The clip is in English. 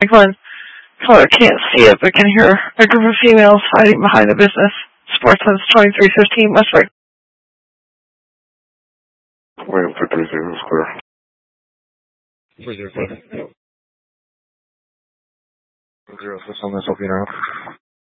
Glenn. Caller can't see it, but can hear a group of females hiding behind the business. Sportsman's 2315 Westbrook. William 330 is clear. 305. 06 on this, hope you know.